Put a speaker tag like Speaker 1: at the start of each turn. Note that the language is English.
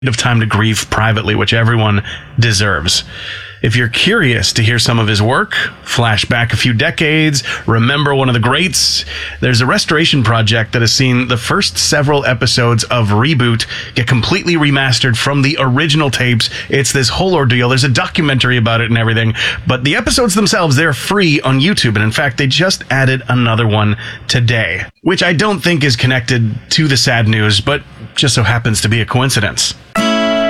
Speaker 1: of time to grieve privately, which everyone deserves. If you're curious to hear some of his work, flash back a few decades, remember one of the greats, there's a restoration project that has seen the first several episodes of Reboot get completely remastered from the original tapes. It's this whole ordeal. There's a documentary about it and everything, but the episodes themselves, they're free on YouTube. And in fact, they just added another one today, which I don't think is connected to the sad news, but just so happens to be a coincidence.